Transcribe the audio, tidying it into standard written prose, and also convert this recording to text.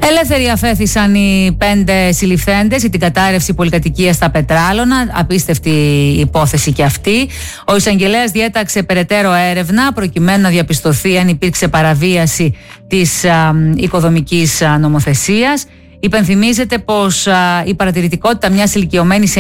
Ελεύθεροι αφέθησαν οι 5 συλληφθέντες για την κατάρρευση πολυκατοικίας στα Πετράλωνα. Απίστευτη υπόθεση και αυτή. Ο εισαγγελέας διέταξε περαιτέρω έρευνα προκειμένου να διαπιστωθεί αν υπήρξε παραβίαση της οικοδομικής νομοθεσίας. Υπενθυμίζεται πως η παρατηρητικότητα μιας ηλικιωμένης